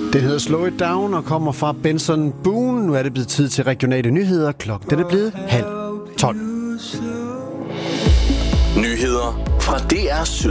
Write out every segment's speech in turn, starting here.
Den hedder Slow It Down og kommer fra Benson Boone. Nu er det blevet tid til regionale nyheder. Klokken er blevet 11:30. Nyheder fra DR Syd.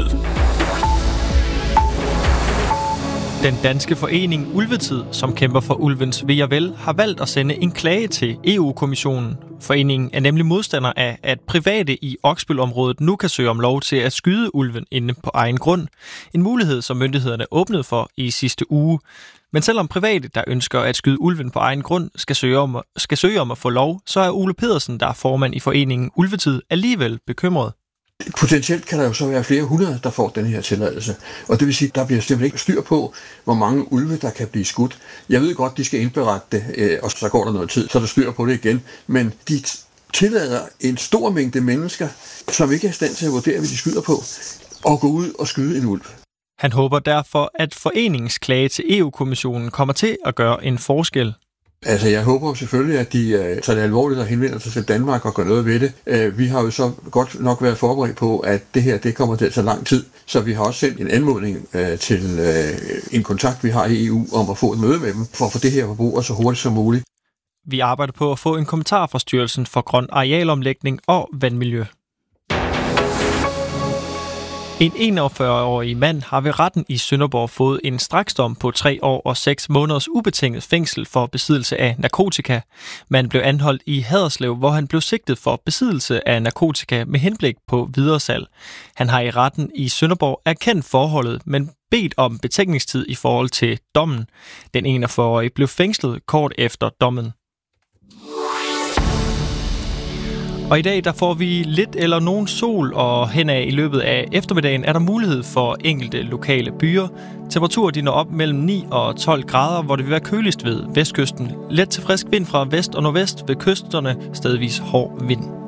Den danske forening Ulvetid, som kæmper for ulvens ve og vel, har valgt at sende en klage til EU-kommissionen. Foreningen er nemlig modstander af, at private i Oksbøl-området nu kan søge om lov til at skyde ulven inde på egen grund. En mulighed, som myndighederne åbnede for i sidste uge. Men selvom private, der ønsker at skyde ulven på egen grund, skal søge om at få lov, så er Ole Pedersen, der er formand i foreningen Ulvetid, alligevel bekymret. Potentielt kan der jo så være flere hundrede, der får den her tilladelse. Og det vil sige, at der bliver simpelthen ikke styr på, hvor mange ulve, der kan blive skudt. Jeg ved godt, de skal indberette det, og så går der noget tid, så er der styr på det igen. Men de tillader en stor mængde mennesker, som ikke er i stand til at vurdere, hvad de skyder på, og gå ud og skyde en ulv. Han håber derfor, at foreningens klage til EU-kommissionen kommer til at gøre en forskel. Altså, jeg håber selvfølgelig, at de tager det alvorligt og henvender sig til Danmark og gør noget ved det. Vi har jo så godt nok været forberedt på, at det her det kommer til at tage lang tid, så vi har også sendt en anmodning til en kontakt, vi har i EU, om at få et møde med dem, for at få det her på bordet så hurtigt som muligt. Vi arbejder på at få en kommentar fra Styrelsen for Grøn Arealomlægning og Vandmiljø. En 41-årig mand har ved retten i Sønderborg fået en straksdom på 3 år og 6 måneders ubetinget fængsel for besiddelse af narkotika. Manden blev anholdt i Haderslev, hvor han blev sigtet for besiddelse af narkotika med henblik på videresalg. Han har i retten i Sønderborg erkendt forholdet, men bedt om betænkningstid i forhold til dommen. Den 41-årige blev fængslet kort efter dommen. Og i dag der får vi lidt eller nogen sol, og henad i løbet af eftermiddagen er der mulighed for enkelte lokale byer. Temperaturer de når op mellem 9 og 12 grader, hvor det vil være køligst ved vestkysten. Let til frisk vind fra vest og nordvest ved kysterne, stedvis hård vind.